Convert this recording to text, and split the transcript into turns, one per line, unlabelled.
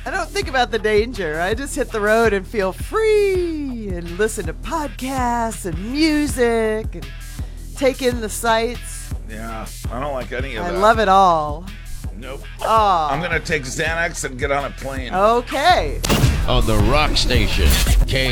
I don't think about the danger. I just hit the road and feel free and listen to podcasts and music and take in the sights.
Yeah, I don't like any of that.
I love it all.
Nope.
Oh.
I'm going to take Xanax and get on a plane.
Okay.
On the Rock Station,